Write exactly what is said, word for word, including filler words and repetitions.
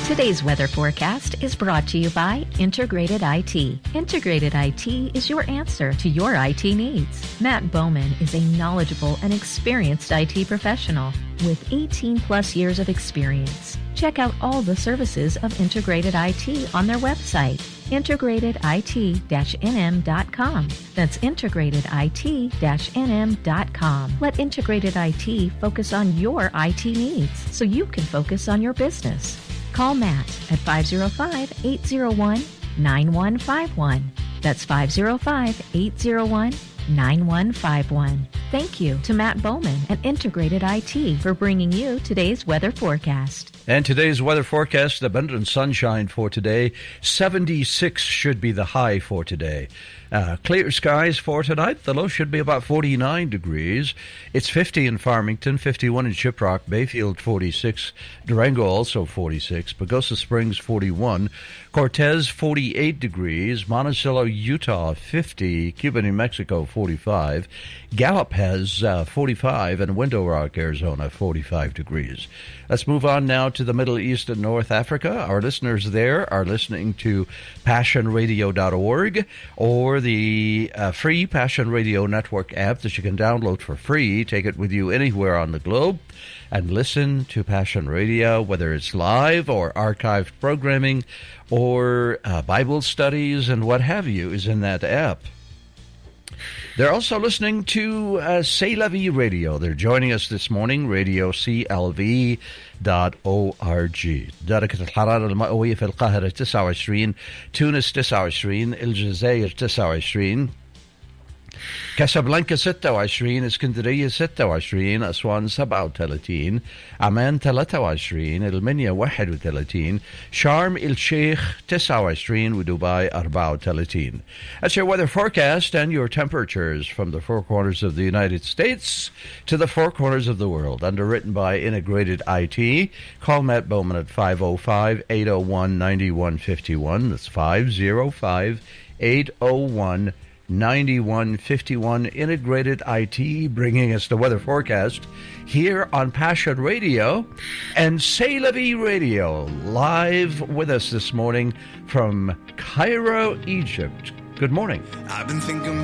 Today's weather forecast is brought to you by Integrated I T. Integrated I T is your answer to your I T needs. Matt Bowman is a knowledgeable and experienced I T professional with eighteen plus years of experience. Check out all the services of Integrated I T on their website, integrated I T dash N M dot com. That's integrated I T dash N M dot com. Let Integrated I T focus on your I T needs so you can focus on your business. Call Matt at five oh five, eight oh one, nine one five one. That's five oh five, eight oh one, nine one five one. Thank you to Matt Bowman and Integrated I T for bringing you today's weather forecast. And today's weather forecast, abundant sunshine for today. seventy-six should be the high for today. Uh, clear skies for tonight. The low should be about forty-nine degrees. It's fifty in Farmington, fifty-one in Shiprock, Bayfield forty-six, Durango also forty-six, Pagosa Springs forty-one, Cortez forty-eight degrees, Monticello, Utah fifty, Cuba, New Mexico forty-five, Gallup has uh, forty-five, and Window Rock, Arizona forty-five degrees. Let's move on now to the Middle East and North Africa. Our listeners there are listening to passion radio dot org or the uh, free Passion Radio Network app that you can download for free. Take it with you anywhere on the globe and listen to Passion Radio, whether it's live or archived programming or uh, Bible studies and what have you is in that app. They're also listening to uh, C'est La Vie Radio. They're joining us this morning, radio C L V dot org. درجة الحرارة المئوية في القاهرة تسعة وعشرين، تونس تسعة وعشرين، الجزائر تسعة وعشرين، كاسابلانكا ستة وعشرين، اسكندرية ستة وعشرين، أسوان سبعة وثلاثين، عمان ثلاثة وعشرين، المنيا واحد وثلاثين، شرم الشيخ تسعة وعشرين، ودبي أربعة وثلاثين. That's your weather forecast and your temperatures from the four corners of the United States to the four corners of the world. Underwritten by Integrated I T. Call Matt Bowman at five oh five, eight oh one, nine one five one. That's five oh five, eight oh one, ninety-one fifty-one. Integrated I T bringing us the weather forecast here on Passion Radio and C'est La Vie Radio, live with us this morning from Cairo, Egypt. Good morning. I've been thinking